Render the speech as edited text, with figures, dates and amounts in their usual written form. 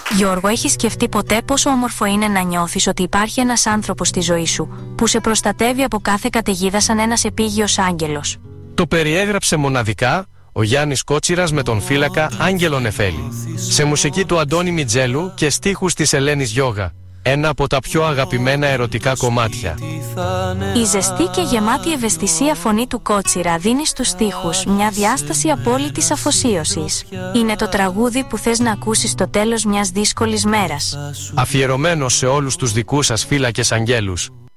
Γιώργο, έχεις σκεφτεί ποτέ πόσο όμορφο είναι να νιώθεις ότι υπάρχει ένας άνθρωπος στη ζωή σου που σε προστατεύει από κάθε καταιγίδα σαν ένας επίγειος άγγελος? Το περιέγραψε μοναδικά ο Γιάννης Κότσιρας με τον φύλακα Άγγελο Νεφέλη, σε μουσική του Αντώνη Μιτζέλου και στίχους της Ελένης Γιώγα, ένα από τα πιο αγαπημένα ερωτικά κομμάτια. Η ζεστή και γεμάτη ευαισθησία φωνή του Κότσιρα δίνει στους στίχους μια διάσταση απόλυτης αφοσίωσης. Είναι το τραγούδι που θες να ακούσεις στο τέλος μιας δύσκολης μέρας. Αφιερωμένο σε όλους τους δικούς σας φύλακες αγγέλους.